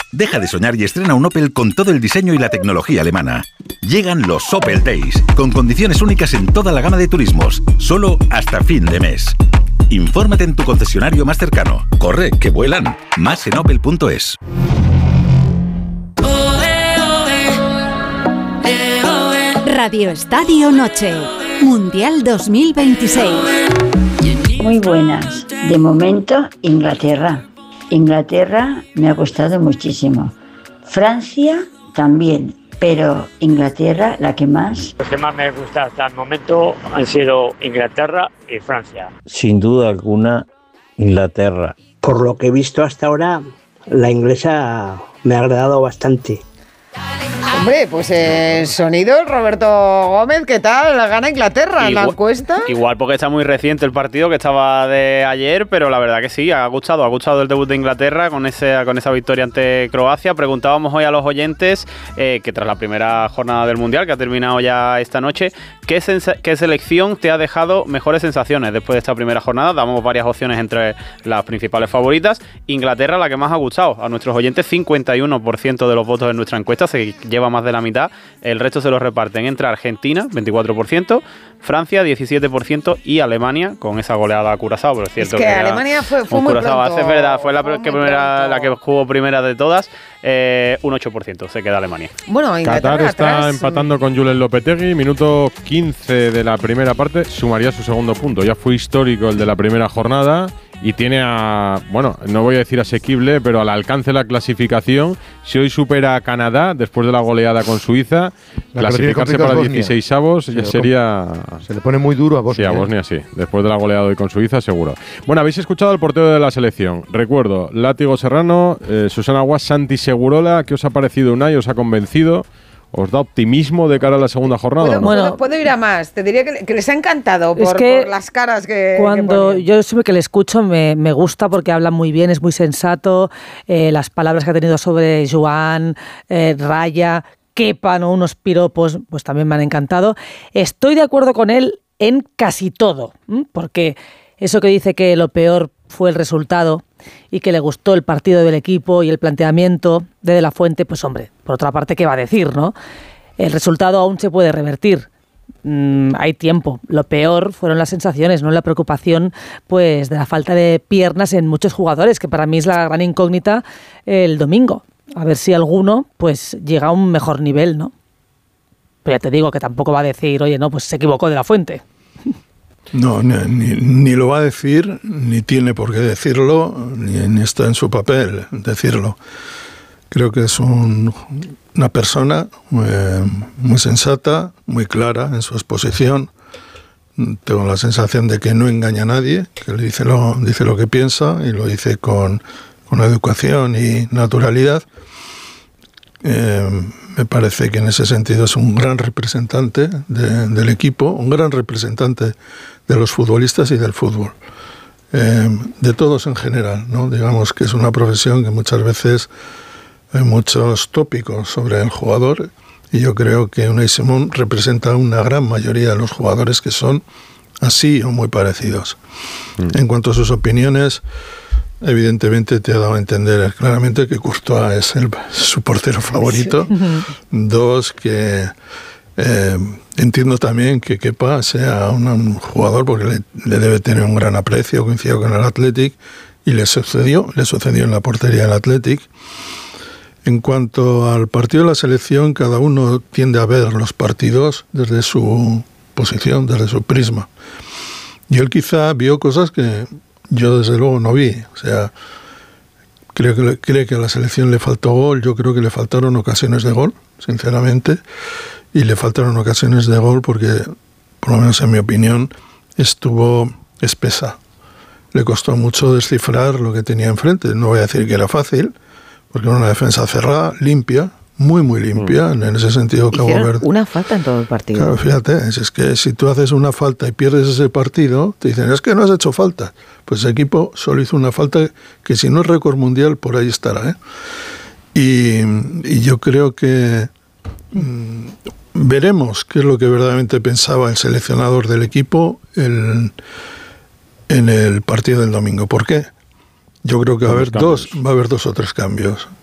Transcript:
Deja de soñar y estrena un Opel con todo el diseño y la tecnología alemana. Llegan los Opel Days, con condiciones únicas en toda la gama de turismos, solo hasta fin de mes. Infórmate en tu concesionario más cercano. Corre, que vuelan. Más en opel.es. Radio Estadio Noche, Mundial 2026. Muy buenas. De momento, Inglaterra. Inglaterra me ha costado muchísimo. Francia también, pero Inglaterra la que más. Los que más me gusta hasta el momento han sido Inglaterra y Francia. Sin duda alguna, Inglaterra. Por lo que he visto hasta ahora, la inglesa me ha agradado bastante. Hombre, pues el sonido, Roberto Gómez, ¿qué tal? Gana Inglaterra en la encuesta. Igual porque está muy reciente el partido, que estaba de ayer, pero la verdad que sí, ha gustado el debut de Inglaterra con esa victoria ante Croacia. Preguntábamos hoy a los oyentes que tras la primera jornada del Mundial, que ha terminado ya esta noche, ¿qué selección te ha dejado mejores sensaciones después de esta primera jornada? Damos varias opciones entre las principales favoritas. Inglaterra, la que más ha gustado a nuestros oyentes, 51% de los votos en nuestra encuesta, se lleva más de la mitad. El resto se los reparten entre Argentina, 24%, Francia, 17%, y Alemania, con esa goleada a Curazao. Pero es cierto que Alemania fue muy pronto. Es verdad, fue la que jugó primera de todas. Un 8% se queda Alemania. Bueno, Qatar está empatando con Julen Lopetegui, minuto 15 de la primera parte, sumaría su segundo punto. Ya fue histórico el de la primera jornada y tiene no voy a decir asequible, pero al alcance la clasificación. Si hoy supera a Canadá, después de la goleada con Suiza, clasificarse para 16avos ya sería... Se le pone muy duro a Bosnia. Sí, a Bosnia sí. Después de la goleada hoy con Suiza, seguro. Bueno, habéis escuchado al portero de la selección. Recuerdo, Látigo Serrano, Susana Guas, Santi Segurola. ¿Qué os ha parecido, Unai? ¿Os ha convencido? ¿Os da optimismo de cara a la segunda jornada? Puedo ir a más. Te diría que les ha encantado por las caras que cuando yo siempre que le escucho me gusta porque habla muy bien, es muy sensato. Las palabras que ha tenido sobre Joan, Raya, Kepa, ¿no? Unos piropos, pues también me han encantado. Estoy de acuerdo con él en casi todo, porque eso que dice que lo peor fue el resultado y que le gustó el partido del equipo y el planteamiento de la Fuente, pues hombre, por otra parte, ¿qué va a decir, no? El resultado aún se puede revertir. Hay tiempo. Lo peor fueron las sensaciones, no la preocupación pues de la falta de piernas en muchos jugadores, que para mí es la gran incógnita el domingo. A ver si alguno pues llega a un mejor nivel, ¿no? Pero ya te digo que tampoco va a decir, oye, no, pues se equivocó de la Fuente. No, ni lo va a decir, ni tiene por qué decirlo, ni está en su papel decirlo. Creo que es una persona muy sensata, muy clara en su exposición. Tengo la sensación de que no engaña a nadie, que le dice lo que piensa y lo dice con educación y naturalidad. Me parece que en ese sentido es un gran representante del equipo, un gran representante de los futbolistas y del fútbol, de todos en general, ¿no? Digamos que es una profesión que muchas veces hay muchos tópicos sobre el jugador y yo creo que Unai Simón representa una gran mayoría de los jugadores que son así o muy parecidos. En cuanto a sus opiniones, evidentemente te ha dado a entender claramente que Courtois es su portero favorito. Sí. Dos, que entiendo también que Kepa sea un jugador porque le debe tener un gran aprecio, coincidió con el Athletic y le sucedió en la portería del Athletic. En cuanto al partido de la selección, cada uno tiende a ver los partidos desde su posición, desde su prisma. Y él quizá vio cosas que yo desde luego no vi. O sea, creo que a la selección le faltó gol, yo creo que le faltaron ocasiones de gol, sinceramente, y le faltaron ocasiones de gol porque, por lo menos en mi opinión, estuvo espesa. Le costó mucho descifrar lo que tenía enfrente. No voy a decir que era fácil, porque era una defensa cerrada, limpia, muy limpia, en ese sentido Cabo Verde. Una falta en todo el partido. Claro, fíjate, es que si tú haces una falta y pierdes ese partido, te dicen, es que no has hecho falta. Pues ese equipo solo hizo una falta que si no es récord mundial, por ahí estará, ¿eh? Y yo creo que veremos qué es lo que verdaderamente pensaba el seleccionador del equipo en el partido del domingo. ¿Por qué? Yo creo que va a haber dos o tres cambios.